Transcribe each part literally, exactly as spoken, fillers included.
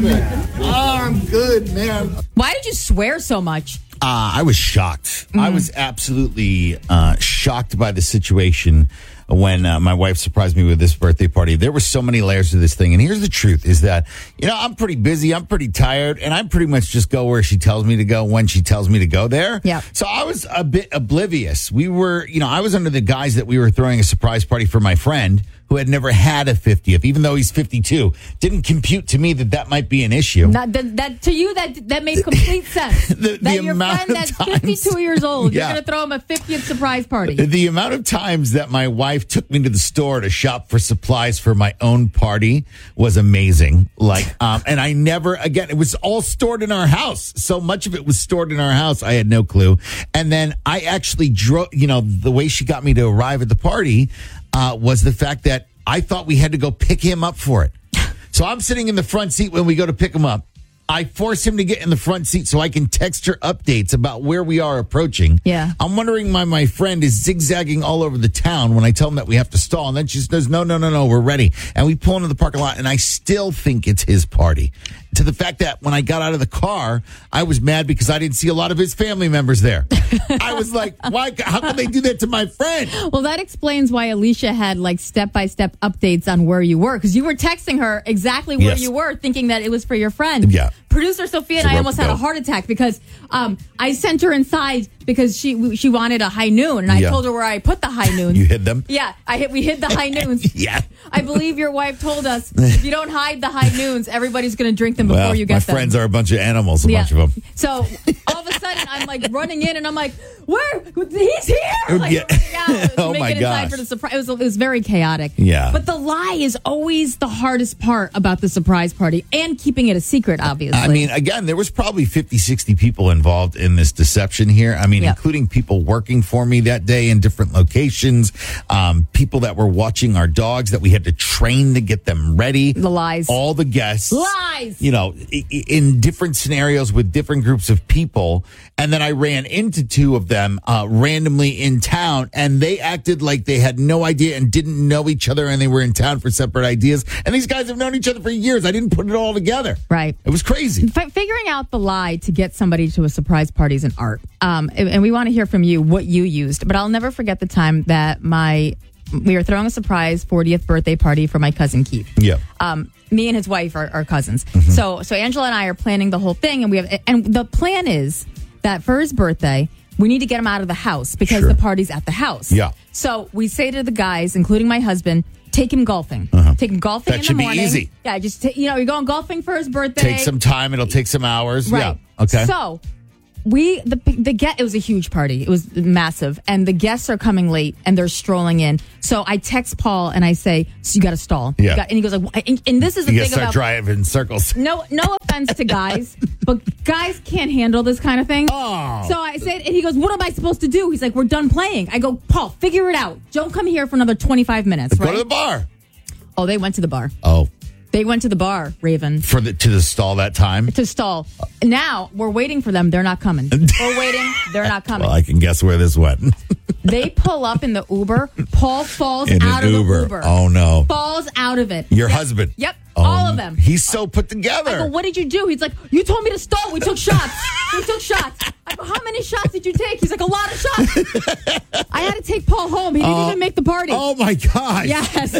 man. I'm good, man. Why did you swear so much? Uh, I was shocked. Mm-hmm. I was absolutely uh, shocked by the situation when uh, my wife surprised me with this birthday party. There were so many layers to this thing. And here's the truth is that, you know, I'm pretty busy. I'm pretty tired. And I pretty much just go where she tells me to go when she tells me to go there. Yeah. So I was a bit oblivious. We were, you know, I was under the guise that we were throwing a surprise party for my friend who had never had a fiftieth, even though he's fifty-two. Didn't compute to me that that might be an issue. Not that, that to you, that that made complete sense. the, that the your friend that's times, fifty-two years old, yeah. you're going to throw him a fiftieth surprise party. The amount of times that my wife took me to the store to shop for supplies for my own party was amazing. Like, um, and I never, again, it was all stored in our house. So much of it was stored in our house. I had no clue. And then I actually drove, you know, the way she got me to arrive at the party uh, was the fact that I thought we had to go pick him up for it. So I'm sitting in the front seat when we go to pick him up. I force him to get in the front seat so I can text her updates about where we are approaching. Yeah. I'm wondering why my friend is zigzagging all over the town when I tell him that we have to stall. And then she says, no, no, no, no, we're ready. And we pull into the parking lot, and I still think it's his party. To the fact that when I got out of the car, I was mad because I didn't see a lot of his family members there. I was like, why? How could they do that to my friend? Well, that explains why Alicia had like step-by-step updates on where you were, because you were texting her exactly where Yes. you were, thinking that it was for your friend. Yeah. Producer Sophia and She I wrote almost the had a bill. heart attack because um, I sent her inside because she she wanted a high noon, and I Yeah. told her where I put the high noons. You hid them? Yeah, I hit. We hid the high noons. Yeah. I believe your wife told us if you don't hide the high noons, everybody's going to drink them before Well, you get my them. friends are a bunch of animals, a Yeah. bunch of them. So all of a sudden, I'm like running in, and I'm like, "Where? He's here!" Like, Yeah. yeah, Oh, make my it inside gosh. for the surprise. It was, it was very chaotic. Yeah. But the lie is always the hardest part about the surprise party, and keeping it a secret, obviously. I mean, again, there was probably fifty, sixty people involved in this deception here. I mean, Yep. including people working for me that day in different locations, um, people that were watching our dogs that we had to train to get them ready. The lies. All the guests. Lies. You know, i- i- in different scenarios with different groups of people. And then I ran into two of them uh, randomly in town, and they acted like they had no idea and didn't know each other, and they were in town for separate ideas. And these guys have known each other for years. I didn't put it all together. Right. It was crazy. F- figuring out the lie to get somebody to a surprise party is an art. Um, and, and we want to hear from you what you used. But I'll never forget the time that my we were throwing a surprise fortieth birthday party for my cousin Keith. Yeah. Um, me and his wife are, are cousins. Mm-hmm. So so Angela and I are planning the whole thing, and we have and the plan is that for his birthday, we need to get him out of the house because Sure. the party's at the house. Yeah. So we say to the guys, including my husband, take him golfing. Uh-huh. Take him golfing That in should the be morning. easy. Yeah, just ta- you know, you're going golfing for his birthday. Take some time. It'll take some hours. Right. Yeah. Okay. So we the the get it was a huge party. It was massive, and the guests are coming late and they're strolling in. So I text Paul and I say, "So you got to stall." Yeah. You got- and he goes like, and, and this is the you gotta thing start about driving in circles. no no offense to guys, but guys can't handle this kind of thing. Oh. So I said, and he goes, "What am I supposed to do?" He's like, "We're done playing." I go, "Paul, figure it out. Don't come here for another twenty-five minutes." Go Right? to the bar. Oh, they went to the bar. Oh, They went to the bar, Raven. for the to the stall that time. To stall. Now we're waiting for them. They're not coming. We're waiting. They're not coming. Well, I can guess where this went. They pull up in the Uber. Paul falls In out an of Uber. the Uber. Oh no. Falls out of it. Your Yep. husband. Yep. Oh, all of them. He's so put I together. go, what did you do? He's like, you told me to stall. We took shots. We took shots. I go, how many shots did you take? He's like, a lot of shots. I had to take Paul home. He didn't Uh, even make the party. Oh my gosh. Yes.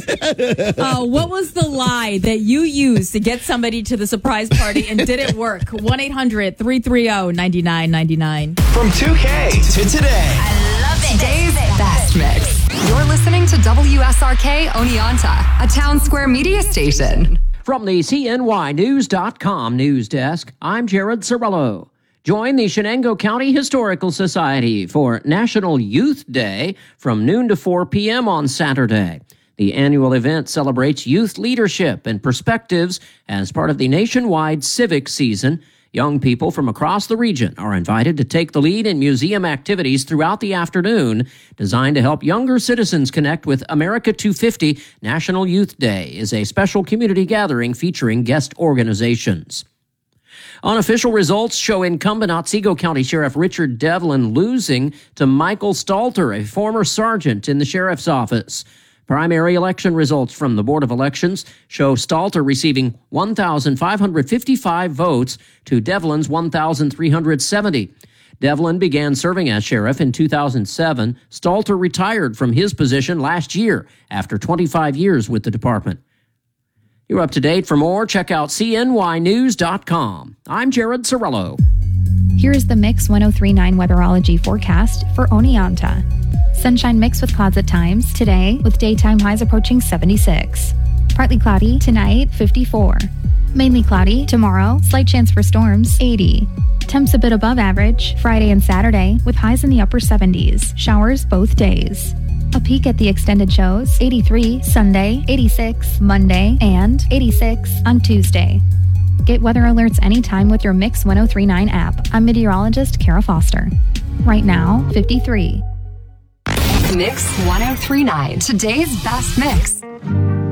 Uh, what was the lie that you used to get somebody to the surprise party and did it work? one eight hundred three three zero nine nine nine nine. From two K to today. I love it. Today's best mix. You're listening to W S R K Oneonta, a Town Square media station. From the C N Y News dot com news desk, I'm Jared Cirillo. Join the Shenango County Historical Society for National Youth Day from noon to four p.m. on Saturday. The annual event celebrates youth leadership and perspectives as part of the nationwide civic season. Young people from across the region are invited to take the lead in museum activities throughout the afternoon, designed to help younger citizens connect with America two fifty. National Youth Day is a special community gathering featuring guest organizations. Unofficial results show incumbent Otsego County Sheriff Richard Devlin losing to Michael Stalter, a former sergeant in the sheriff's office. Primary election results from the Board of Elections show Stalter receiving one thousand five hundred fifty-five votes to Devlin's one thousand three hundred seventy. Devlin began serving as sheriff in two thousand seven. Stalter retired from his position last year after twenty-five years with the department. You're up to date. For more, check out C N Y news dot com. I'm Jared Cirillo. Here's the Mix ten thirty-nine weatherology forecast for Oneonta. Sunshine mixed with clouds at times today, with daytime highs approaching seventy-six. Partly cloudy tonight, fifty-four. Mainly cloudy tomorrow, slight chance for storms, eighty. Temps a bit above average Friday and Saturday, with highs in the upper seventies. Showers both days. A peek at the extended shows, eighty-three Sunday, eighty-six Monday, and eighty-six on Tuesday. Get weather alerts anytime with your Mix ten thirty-nine app. I'm meteorologist Kara Foster. Right now, fifty-three. Mix ten thirty-nine, today's best mix.